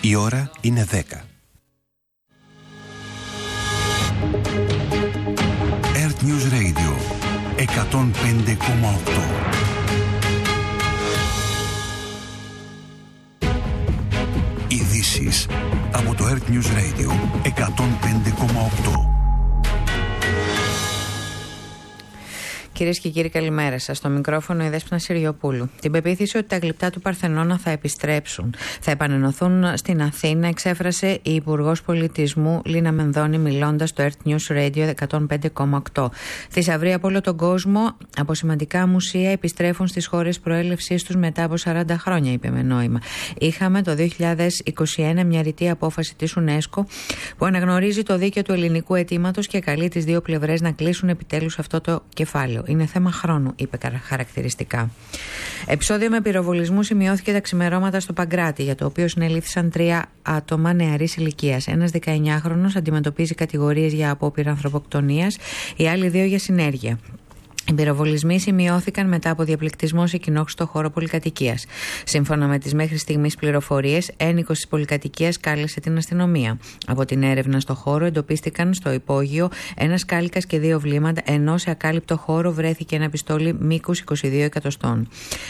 Η ώρα είναι 10. Earth News Radio 105,8. Ειδήσεις από το Earth News Radio 105,8. Κυρίες και κύριοι, καλημέρα σας. Στο μικρόφωνο η Δέσποινα Συριοπούλου. Την πεποίθηση ότι τα γλυπτά του Παρθενώνα θα επιστρέψουν, θα επανενωθούν στην Αθήνα, εξέφρασε η Υπουργός Πολιτισμού Λίνα Μενδώνη, μιλώντας στο Earth News Radio 105,8. Θησαυροί από όλο τον κόσμο, από σημαντικά μουσεία, επιστρέφουν στις χώρες προέλευσής τους μετά από 40 χρόνια, είπε με νόημα. Είχαμε το 2021 μια ρητή απόφαση της UNESCO που αναγνωρίζει το δίκαιο του ελληνικού αιτήματος και καλεί τις δύο πλευρές να κλείσουν επιτέλους αυτό το κεφάλαιο. Είναι θέμα χρόνου, είπε χαρακτηριστικά. Επεισόδιο με πυροβολισμού σημειώθηκε τα ξημερώματα στο Παγκράτη, για το οποίο συνελήφθησαν 3 άτομα νεαρής ηλικίας. Ένας 19χρονος αντιμετωπίζει κατηγορίες για απόπειρα ανθρωποκτονίας, οι άλλοι 2 για συνέργεια. Οι πυροβολισμοί σημειώθηκαν μετά από διαπληκτισμό σε κοινόχρηστο χώρο πολυκατοικίας. Σύμφωνα με τις μέχρι στιγμής πληροφορίες, ένικος της πολυκατοικίας κάλεσε την αστυνομία. Από την έρευνα στο χώρο εντοπίστηκαν στο υπόγειο ένας κάλικας και 2 βλήματα, ενώ σε ακάλυπτο χώρο βρέθηκε ένα πιστόλι μήκους 22 εκατοστών.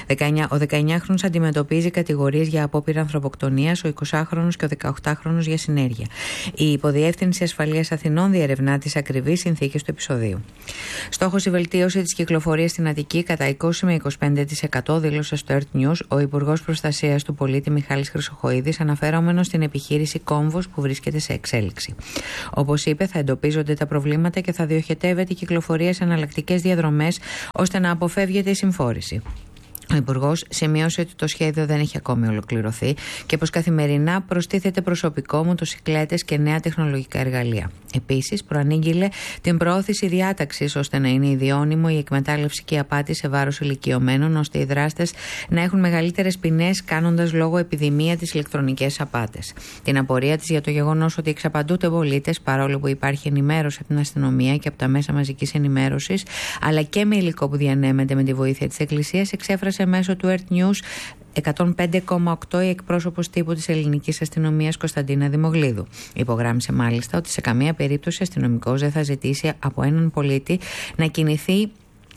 Ο 19χρονος αντιμετωπίζει κατηγορίες για απόπειρα ανθρωποκτονίας, ο 20χρονος και ο 18χρονος για συνέργεια. Η Υποδιεύθυνση Ασφαλείας Αθηνών διερευνά τις ακριβείς συνθήκες του επεισοδίου. Στόχος η βελτίωση της κυκλοφορίας στην Αττική κατά 20 με 25%, δήλωσε στο Earth News ο Υπουργός Προστασίας του Πολίτη Μιχάλης Χρυσοχοΐδης, αναφερόμενος στην επιχείρηση Κόμβος που βρίσκεται σε εξέλιξη. Όπως είπε, θα εντοπίζονται τα προβλήματα και θα διοχετεύεται η κυκλοφορία σε εναλλακτικές διαδρομές ώστε να αποφεύγεται η συμφόρηση. Ο Υπουργός σημείωσε ότι το σχέδιο δεν έχει ακόμη ολοκληρωθεί και πως καθημερινά προστίθεται προσωπικό, μοτοσικλέτες και νέα τεχνολογικά εργαλεία. Επίσης, προανήγγειλε την προώθηση διάταξης ώστε να είναι ιδιώνυμο η εκμετάλλευση και η απάτη σε βάρος ηλικιωμένων, ώστε οι δράστες να έχουν μεγαλύτερες ποινές, κάνοντας λόγο επιδημία τις ηλεκτρονικές απάτες. Την απορία της για το γεγονός ότι εξαπαντούνται πολίτες, παρόλο που υπάρχει ενημέρωση από την αστυνομία και από τα μέσα μαζικής ενημέρωσης, αλλά και με υλικό που διανέμεται με τη βοήθεια της Εκκλησίας, εξέφρασε μέσω του Earth News 105,8 η εκπρόσωπος τύπου της ελληνικής αστυνομίας Κωνσταντίνα Δημογλίδου. Υπογράμμισε μάλιστα ότι σε καμία περίπτωση αστυνομικός δεν θα ζητήσει από έναν πολίτη να κινηθεί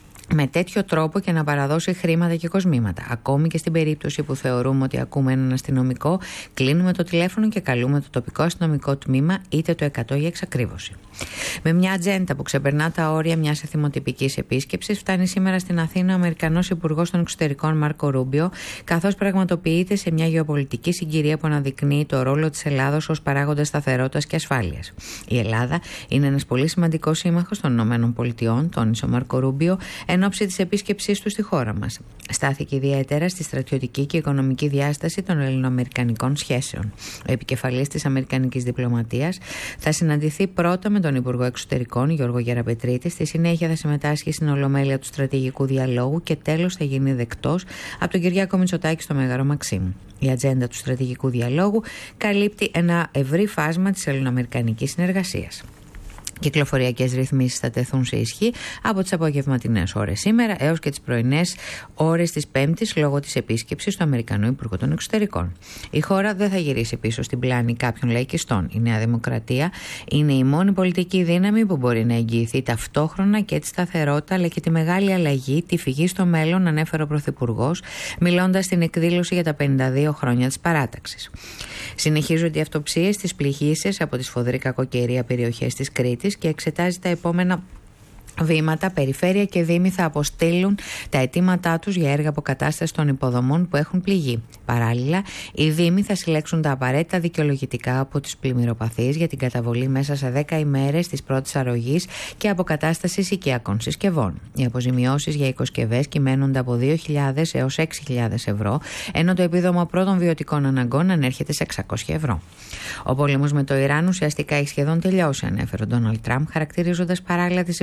με τέτοιο τρόπο και να παραδώσει χρήματα και κοσμήματα. Ακόμη και στην περίπτωση που θεωρούμε ότι ακούμε έναν αστυνομικό, κλείνουμε το τηλέφωνο και καλούμε το τοπικό αστυνομικό τμήμα, είτε το 100 για εξακρίβωση. Με μια ατζέντα που ξεπερνά τα όρια μιας εθιμοτυπικής επίσκεψης, φτάνει σήμερα στην Αθήνα ο Αμερικανός Υπουργός των Εξωτερικών Μάρκο Ρούμπιο, καθώς πραγματοποιείται σε μια γεωπολιτική συγκυρία που αναδεικνύει το ρόλο της Ελλάδος ως παράγοντα σταθερότητας και ασφάλειας. Η Ελλάδα είναι ένας πολύ σημαντικός σύμμαχος των ΗΠΑ, τόνισε ο Μάρκο Ρούμπιο, εν ώψη της επίσκεψής του στη χώρα μας. Στάθηκε ιδιαίτερα στη στρατιωτική και οικονομική διάσταση των ελληνοαμερικανικών σχέσεων. Ο επικεφαλής της αμερικανικής διπλωματίας θα συναντηθεί πρώτα με τον Υπουργό Εξωτερικών Γιώργο Γεραπετρίτη, στη συνέχεια θα συμμετάσχει στην Ολομέλεια του Στρατηγικού Διαλόγου και τέλος θα γίνει δεκτός από τον Κυριάκο Μητσοτάκη στο Μέγαρο Μαξίμου. Η ατζέντα του Στρατηγικού Διαλόγου καλύπτει ένα ευρύ φάσμα της ελληνοαμερικανικής συνεργασίας. Κυκλοφοριακές ρυθμίσεις θα τεθούν σε ισχύ από τις απογευματινές ώρες σήμερα έως και τις πρωινές ώρες της Πέμπτης λόγω της επίσκεψης του Αμερικανού Υπουργού των Εξωτερικών. Η χώρα δεν θα γυρίσει πίσω στην πλάνη κάποιων λαϊκιστών. Η Νέα Δημοκρατία είναι η μόνη πολιτική δύναμη που μπορεί να εγγυηθεί ταυτόχρονα και τη σταθερότητα αλλά και τη μεγάλη αλλαγή, τη φυγή στο μέλλον, ανέφερε ο Πρωθυπουργός, μιλώντας στην εκδήλωση για τα 52 χρόνια της παράταξης. Συνεχίζονται οι αυτοψίες στις πληγήσεις από τη σφοδρή κακοκαιρία περιοχές της Κρήτης και εξετάζει τα επόμενα βήματα. Περιφέρεια και Δήμοι θα αποστείλουν τα αιτήματά τους για έργα αποκατάσταση των υποδομών που έχουν πληγεί. Παράλληλα, οι Δήμοι θα συλλέξουν τα απαραίτητα δικαιολογητικά από τους πλημμυροπαθείς για την καταβολή μέσα σε 10 ημέρες της πρώτης αρρωγής και αποκατάστασης οικιακών συσκευών. Οι αποζημιώσεις για οικοσκευές κυμαίνονται από 2.000 έως 6.000 ευρώ, ενώ το επίδομα πρώτων βιωτικών αναγκών ανέρχεται σε 600 ευρώ. Ο πόλεμος με το Ιράν ουσιαστικά έχει σχεδόν τελειώσει, ανέφερε ο Ντόναλντ Τραμπ, χαρακτηρίζοντας παράλληλα τις υψηλότερες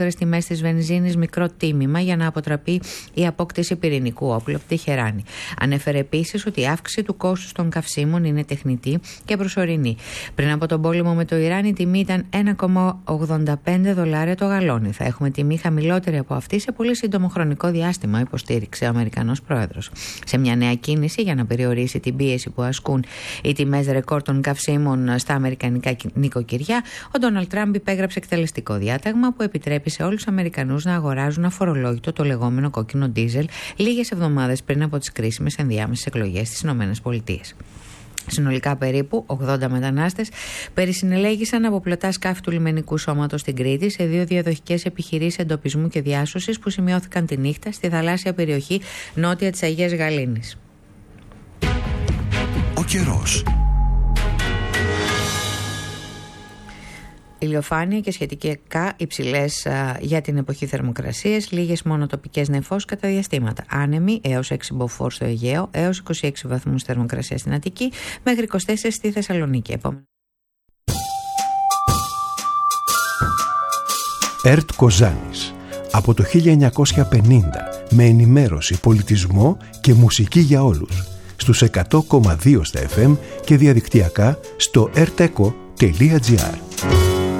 ψηλότερες τιμές της βενζίνης μικρό τίμημα για να αποτραπεί η απόκτηση πυρηνικού όπλου από τη Τεχεράνη. Ανέφερε επίσης ότι η αύξηση του κόστους των καυσίμων είναι τεχνητή και προσωρινή. Πριν από τον πόλεμο με το Ιράν, η τιμή ήταν $1,85 το γαλόνι. Θα έχουμε τιμή χαμηλότερη από αυτή σε πολύ σύντομο χρονικό διάστημα, υποστήριξε ο Αμερικανός πρόεδρος. Σε μια νέα κίνηση για να περιορίσει την πίεση που ασκούν οι τιμές ρεκόρ των καυσίμων στα αμερικανικά νοικοκυριά, ο Ντόναλντ Τραμπ υπέγραψε εκτελεστικό διάταγμα που επιτρέπει σε όλους τους Αμερικανούς να αγοράζουν αφορολόγητο το λεγόμενο κόκκινο ντίζελ λίγες εβδομάδες πριν από τις κρίσιμες ενδιάμεσες εκλογές στις ΗΠΑ. Συνολικά περίπου 80 μετανάστες περισυνελέγησαν από πλωτά σκάφη του λιμενικού σώματος στην Κρήτη σε 2 διαδοχικές επιχειρήσεις εντοπισμού και διάσωσης που σημειώθηκαν τη νύχτα στη θαλάσσια περιοχή νότια της Αγίας Γαλήνης. Ο καιρός. Ηλιοφάνεια και σχετικά υψηλές για την εποχή θερμοκρασίες, λίγες μόνο τοπικές νεφώσεις κατά διαστήματα. Άνεμοι έως 6 μποφόρ στο Αιγαίο, έως 26 βαθμούς θερμοκρασία στην Αττική, μέχρι 24 στη Θεσσαλονίκη. ΕΡΤ Κοζάνης. Από το 1950, με ενημέρωση, πολιτισμό και μουσική για όλους. Στους 100,2 στα FM και διαδικτυακά στο rteco.gr.